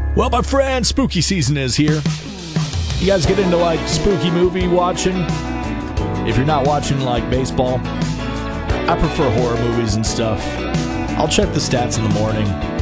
Well, my friend, spooky season is here. You guys get into like spooky movie watching? If you're not watching like baseball, I prefer horror movies and stuff. I'll check the stats in the morning.